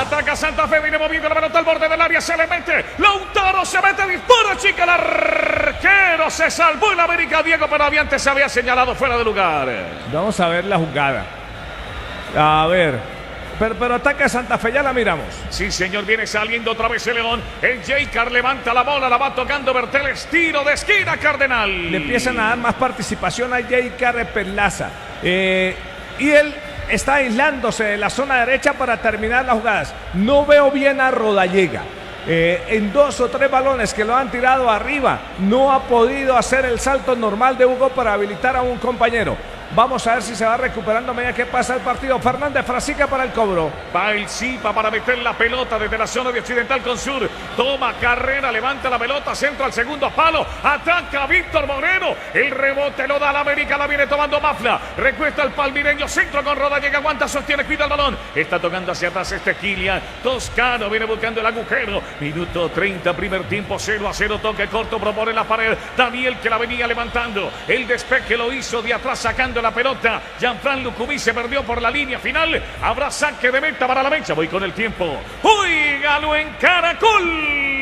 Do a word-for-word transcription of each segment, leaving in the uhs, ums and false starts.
Ataca Santa Fe, viene moviendo la pelota al borde del área, se le mete. Lautaro se mete, dispara, chica, el arquero se salvó el América, Diego, pero antes se había señalado fuera de lugar. Vamos a ver la jugada. A ver. Pero, pero ataca Santa Fe, ya la miramos. Sí, señor, viene saliendo otra vez el León. El J-Car levanta la bola, la va tocando Berteles, tiro de esquina, Cardenal. Le empiezan a dar más participación a J-Car Perlaza. Eh, y él está aislándose de la zona derecha para terminar las jugadas. No veo bien a Rodallega. Eh, en dos o tres balones que lo han tirado arriba, no ha podido hacer el salto normal de Hugo para habilitar a un compañero. Vamos a ver si se va recuperando a medida que pasa el partido. Fernández Frasica para el cobro. Va el Zipa para meter la pelota desde la zona de Occidental con Sur. Toma carrera, levanta la pelota, centro al segundo palo. Ataca Víctor Moreno. El rebote lo da la América, la viene tomando Mafla. Recuesta el palmireño, centro con Rodallega, aguanta, sostiene, cuida el balón. Está tocando hacia atrás este Kilian. Toscano viene buscando el agujero. Minuto treinta, primer tiempo, cero a cero. Toque corto, propone la pared. Daniel que la venía levantando. El despeje lo hizo de atrás, sacando la pelota. Jean-Fran Lucumí se perdió por la línea final. Habrá saque de meta para la mecha. Voy con el tiempo. ¡Juégalo en Caracol!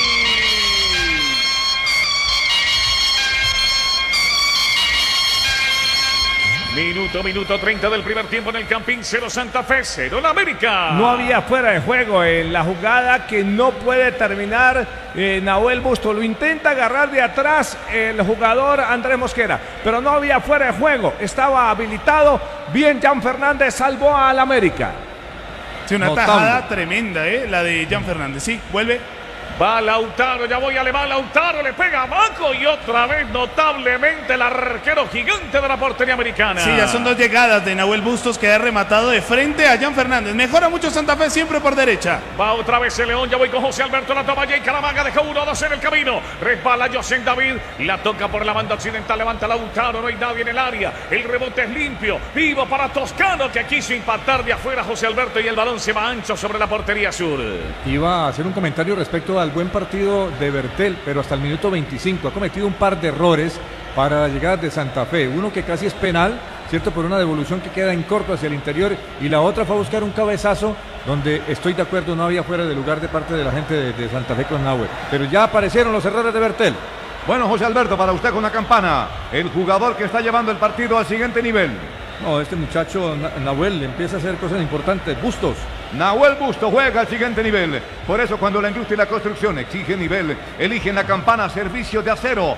Minuto, minuto treinta del primer tiempo en el Campín. Cero Santa Fe, cero la América. No había fuera de juego en la jugada que no puede terminar eh, Nahuel Busto. Lo intenta agarrar de atrás el jugador Andrés Mosquera, pero no había fuera de juego. Estaba habilitado. Bien, Jan Fernández salvó al América. Sí, una Notable. tajada tremenda, ¿eh? La de Jan Fernández. Sí, vuelve. Va Lautaro, ya voy a levar Lautaro, le pega abajo y otra vez notablemente el arquero gigante de la portería americana. Sí, ya son dos llegadas de Nahuel Bustos que ha rematado de frente a Jan Fernández. Mejora mucho Santa Fe siempre por derecha. Va otra vez el León, ya voy con José Alberto, la toma Jay Caramanga, deja uno, dos en el camino. Resbala José David, la toca por la banda occidental, levanta Lautaro, no hay nadie en el área. El rebote es limpio, vivo para Toscano que quiso impactar de afuera José Alberto y el balón se va ancho sobre la portería sur. Iba a hacer un comentario respecto al buen partido de Bertel, pero hasta el minuto veinticinco ha cometido un par de errores para la llegada de Santa Fe. Uno que casi es penal, ¿cierto? Por una devolución que queda en corto hacia el interior, y la otra fue a buscar un cabezazo donde estoy de acuerdo, no había fuera de lugar de parte de la gente de, de Santa Fe con Nahuel. Pero ya aparecieron los errores de Bertel. Bueno, José Alberto, para usted con la campana, el jugador que está llevando el partido al siguiente nivel. No, este muchacho Nahuel empieza a hacer cosas importantes. Bustos. Nahuel Bustos juega al siguiente nivel. Por eso cuando la industria y la construcción exige nivel, eligen la campana servicio de acero.